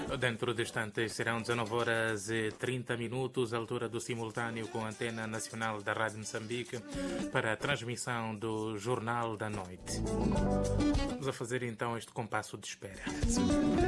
Dentro de instantes serão 19 horas e 30 minutos, altura do simultâneo com a Antena Nacional da Rádio Moçambique, para a transmissão do Jornal da Noite. Vamos a fazer então este compasso de espera.